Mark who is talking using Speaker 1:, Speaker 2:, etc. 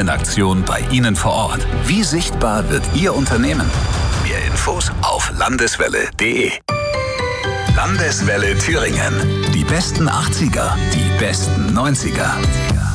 Speaker 1: in Aktion bei Ihnen vor Ort. Wie sichtbar wird Ihr Unternehmen? Mehr Infos auf landeswelle.de. Landeswelle Thüringen. Die besten 80er, die besten 90er.